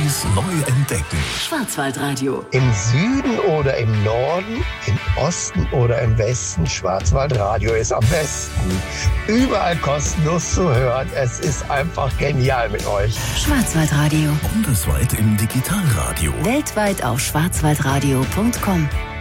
Neues neu entdecken. Schwarzwaldradio. Im Süden oder im Norden, im Osten oder im Westen, Schwarzwaldradio ist am besten. Überall kostenlos zu hören. Es ist einfach genial mit euch. Schwarzwaldradio. Bundesweit im Digitalradio. Weltweit auf schwarzwaldradio.com.